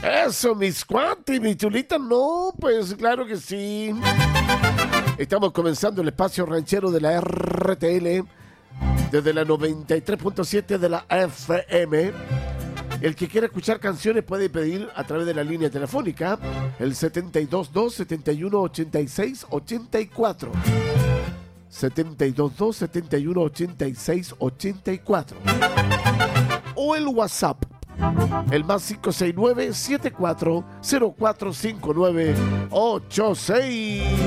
Eso, mis cuantos, mi chulita, no, pues claro que sí. Estamos comenzando el espacio ranchero de la RTL desde la 93.7 de la FM. El que quiera escuchar canciones puede pedir a través de la línea telefónica el 722-7186-84. 722-7186-84. O el WhatsApp, el más 569-74045986.